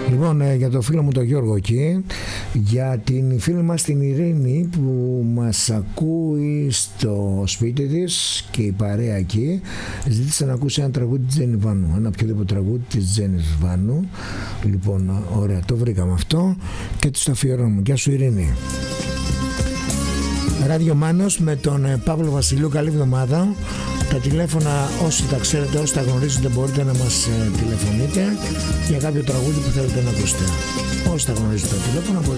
Λοιπόν, για το φίλο μου τον Γιώργο εκεί, για την φίλη μας την Ειρήνη που μας ακούει στο σπίτι της και η παρέα εκεί, ζήτησε να ακούσει ένα τραγούδι της Τζέννη Βάνου, ένα οποιοδήποτε τραγούδι της Τζέννης Βάνου. Λοιπόν, ωραία, το βρήκαμε αυτό και τους το αφιερώνουμε. Γεια σου Ειρήνη. Ράδιο Μάνος με τον Παύλο Βασιλείου, καλή εβδομάδα. Τα τηλέφωνα, όσοι τα ξέρετε, όσοι τα γνωρίζετε, μπορείτε να μας τηλεφωνείτε για κάποιο τραγούδι που θέλετε να ακούσετε. Όσοι τα γνωρίζετε τα τηλέφωνα μπορείτε